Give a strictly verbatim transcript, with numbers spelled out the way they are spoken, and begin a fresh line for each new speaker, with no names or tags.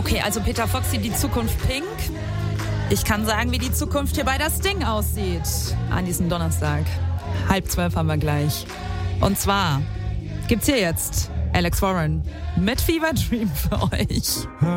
Okay, also Peter Fox sieht die Zukunft pink. Ich kann sagen, wie die Zukunft hier bei das Ding aussieht. An diesem Donnerstag. Halb zwölf haben wir gleich. Und zwar gibt's hier jetzt Alex Warren mit Fever Dream für euch.